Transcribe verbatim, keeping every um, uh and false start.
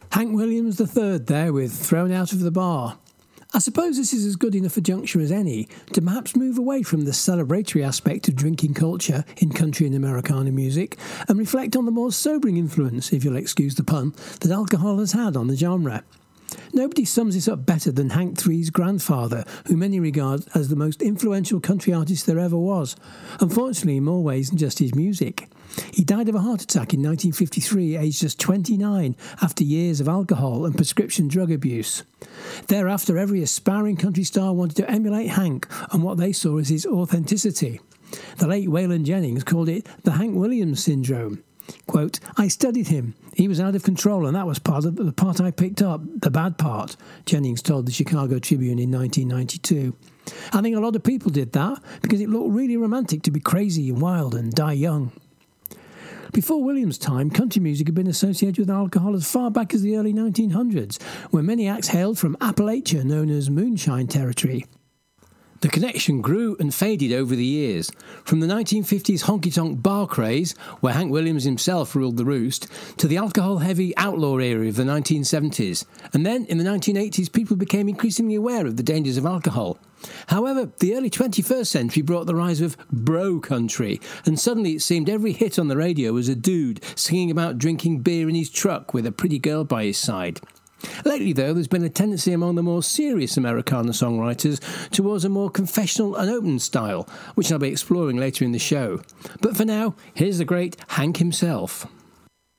Hank Williams the third there with Thrown Out of the Bar. I suppose this is as good enough a juncture as any to perhaps move away from the celebratory aspect of drinking culture in country and Americana music and reflect on the more sobering influence, if you'll excuse the pun, that alcohol has had on the genre. Nobody sums this up better than Hank three's grandfather, who many regard as the most influential country artist there ever was, unfortunately in more ways than just his music. He died of a heart attack in nineteen fifty-three, aged just twenty-nine, after years of alcohol and prescription drug abuse. Thereafter, every aspiring country star wanted to emulate Hank and what they saw as his authenticity. The late Waylon Jennings called it the Hank Williams syndrome. Quote, "I studied him. He was out of control, and that was part of the part I picked up, the bad part," Jennings told the Chicago Tribune in nineteen ninety-two. I think a lot of people did that because it looked really romantic to be crazy and wild and die young. Before Williams' time, country music had been associated with alcohol as far back as the early nineteen hundreds, when many acts hailed from Appalachia, known as moonshine territory. The connection grew and faded over the years, from the nineteen fifties honky-tonk bar craze, where Hank Williams himself ruled the roost, to the alcohol-heavy outlaw era of the nineteen seventies. And then, in the nineteen eighties, people became increasingly aware of the dangers of alcohol. However, the early twenty-first century brought the rise of bro country, and suddenly it seemed every hit on the radio was a dude singing about drinking beer in his truck with a pretty girl by his side. Lately, though, there's been a tendency among the more serious Americana songwriters towards a more confessional and open style, which I'll be exploring later in the show. But for now, here's the great Hank himself.